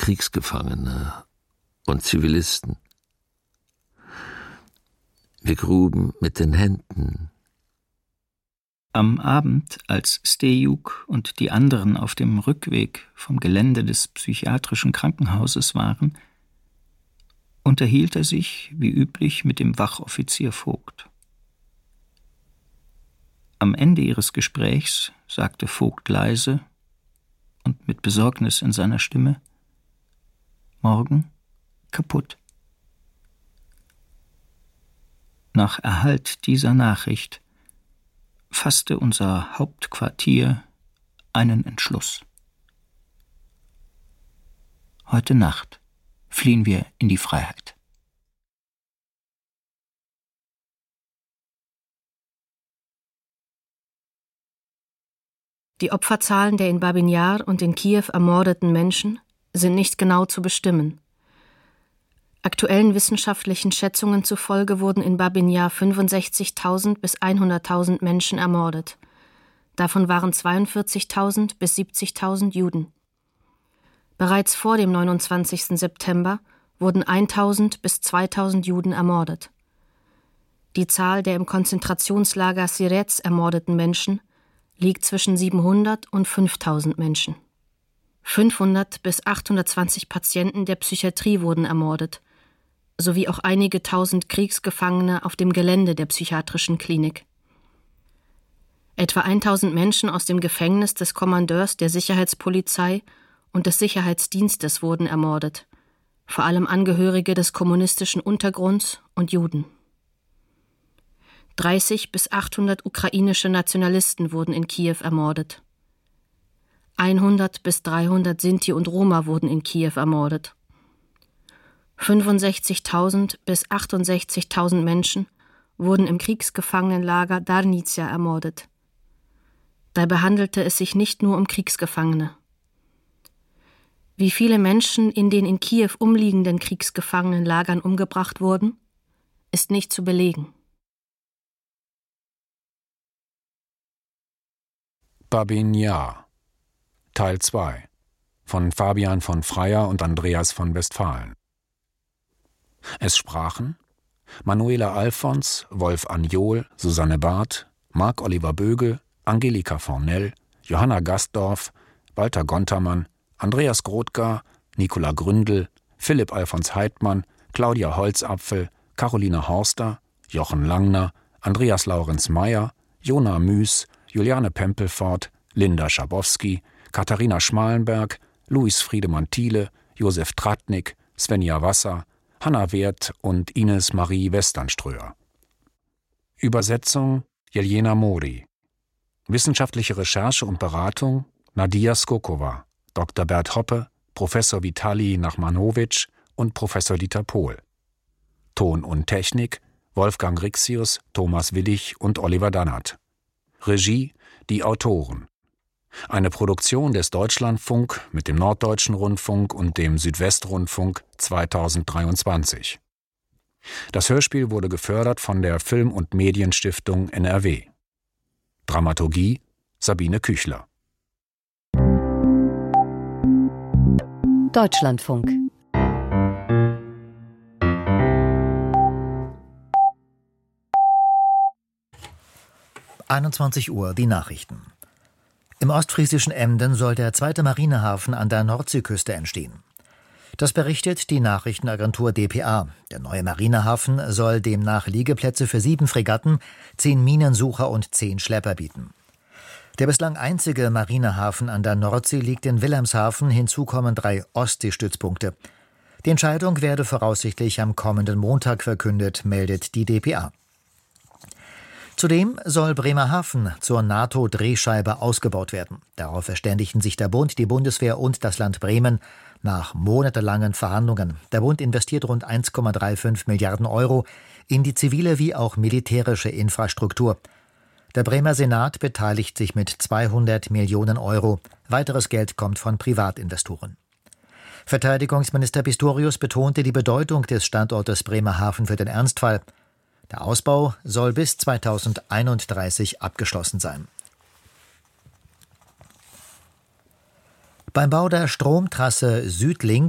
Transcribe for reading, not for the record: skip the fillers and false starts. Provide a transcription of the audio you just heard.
Kriegsgefangene und Zivilisten. Wir gruben mit den Händen. Am Abend, als Stejuk und die anderen auf dem Rückweg vom Gelände des psychiatrischen Krankenhauses waren, unterhielt er sich, wie üblich, mit dem Wachoffizier Vogt. Am Ende ihres Gesprächs sagte Vogt leise und mit Besorgnis in seiner Stimme: »Morgen kaputt.« Nach Erhalt dieser Nachricht fasste unser Hauptquartier einen Entschluss. Heute Nacht fliehen wir in die Freiheit. Die Opferzahlen der in Babin Jar und in Kiew ermordeten Menschen sind nicht genau zu bestimmen. Aktuellen wissenschaftlichen Schätzungen zufolge wurden in Babin Jar 65.000 bis 100.000 Menschen ermordet. Davon waren 42.000 bis 70.000 Juden. Bereits vor dem 29. September wurden 1.000 bis 2.000 Juden ermordet. Die Zahl der im Konzentrationslager Sirez ermordeten Menschen liegt zwischen 700 und 5.000 Menschen. 500 bis 820 Patienten der Psychiatrie wurden ermordet, sowie auch einige tausend Kriegsgefangene auf dem Gelände der psychiatrischen Klinik. Etwa 1.000 Menschen aus dem Gefängnis des Kommandeurs der Sicherheitspolizei und des Sicherheitsdienstes wurden ermordet, vor allem Angehörige des kommunistischen Untergrunds und Juden. 30 bis 800 ukrainische Nationalisten wurden in Kiew ermordet. 100 bis 300 Sinti und Roma wurden in Kiew ermordet. 65.000 bis 68.000 Menschen wurden im Kriegsgefangenenlager Darniza ermordet. Dabei handelte es sich nicht nur um Kriegsgefangene. Wie viele Menschen in den in Kiew umliegenden Kriegsgefangenenlagern umgebracht wurden, ist nicht zu belegen. Babin Jar Teil 2 von Fabian von Freyer und Andreas von Westphalen. Es sprachen Manuela Alfons, Wolf Anjol, Susanne Barth, Marc-Oliver Bögel, Angelika Fornell, Johanna Gastdorf, Walter Gontermann, Andreas Grothgar, Nicola Gründel, Philipp Alfons Heidmann, Claudia Holzapfel, Caroline Horster, Jochen Langner, Andreas Laurenz Meyer, Jona Müß, Juliane Pempelfort, Linda Schabowski, Katharina Schmalenberg, Luis Friedemann Thiele, Josef Tratnik, Svenja Wasser, Hanna Werth und Ines Marie Westernströer. Übersetzung Jelena Mori. Wissenschaftliche Recherche und Beratung Nadia Skokova, Dr. Bert Hoppe, Professor Vitali Nachmanowitsch und Professor Dieter Pohl. Ton und Technik Wolfgang Rixius, Thomas Willig und Oliver Dannert. Regie die Autoren. Eine Produktion des Deutschlandfunk mit dem Norddeutschen Rundfunk und dem Südwestrundfunk 2023. Das Hörspiel wurde gefördert von der Film- und Medienstiftung NRW. Dramaturgie Sabine Küchler. Deutschlandfunk. Uhr, die Nachrichten. Im ostfriesischen Emden soll der zweite Marinehafen an der Nordseeküste entstehen. Das berichtet die Nachrichtenagentur dpa. Der neue Marinehafen soll demnach Liegeplätze für 7 Fregatten, 10 Minensucher und 10 Schlepper bieten. Der bislang einzige Marinehafen an der Nordsee liegt in Wilhelmshaven, hinzu kommen 3 Ostseestützpunkte. Die Entscheidung werde voraussichtlich am kommenden Montag verkündet, meldet die dpa. Zudem soll Bremerhaven zur NATO-Drehscheibe ausgebaut werden. Darauf verständigten sich der Bund, die Bundeswehr und das Land Bremen nach monatelangen Verhandlungen. Der Bund investiert rund 1,35 Milliarden Euro in die zivile wie auch militärische Infrastruktur. Der Bremer Senat beteiligt sich mit 200 Millionen Euro. Weiteres Geld kommt von Privatinvestoren. Verteidigungsminister Pistorius betonte die Bedeutung des Standortes Bremerhaven für den Ernstfall. Der Ausbau soll bis 2031 abgeschlossen sein. Beim Bau der Stromtrasse Südlink